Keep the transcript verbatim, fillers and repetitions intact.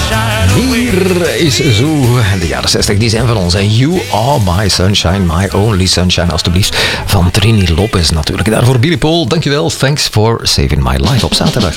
Hier is zo de jaren zestig, die zijn van ons. En You Are My Sunshine, My Only Sunshine, alstublieft. Van Trini Lopez natuurlijk. Daarvoor Billy Paul, dankjewel. Thanks for saving my life op zaterdag.